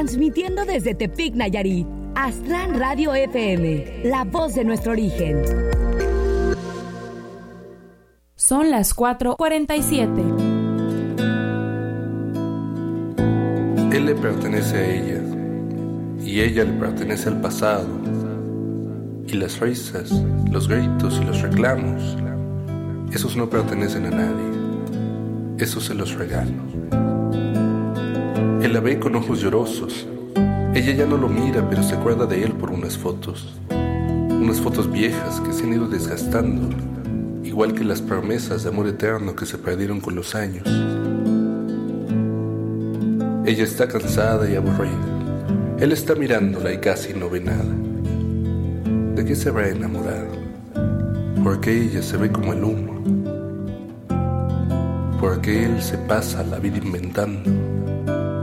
transmitiendo desde Tepic, Nayarit. Aztlán Radio FM, la voz de nuestro origen. Son las 4:47. Él le pertenece a ella, y ella le pertenece al pasado. Y las risas, los gritos y los reclamos, esos no pertenecen a nadie. Esos se los regalo. Él la ve con ojos llorosos. Ella ya no lo mira, pero se acuerda de él por unas fotos. Unas fotos viejas que se han ido desgastando, igual que las promesas de amor eterno que se perdieron con los años. Ella está cansada y aburrida. Él está mirándola y casi no ve nada. ¿De qué se habrá enamorado? Porque ella se ve como el humo. Porque él se pasa la vida inventando